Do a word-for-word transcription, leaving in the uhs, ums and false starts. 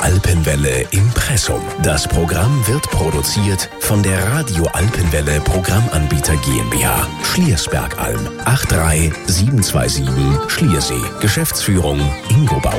Alpenwelle Impressum. Das Programm wird produziert von der Radio Alpenwelle Programmanbieter GmbH. Schliersbergalm acht drei sieben zwei sieben Schliersee. Geschäftsführung Ingo Bauer.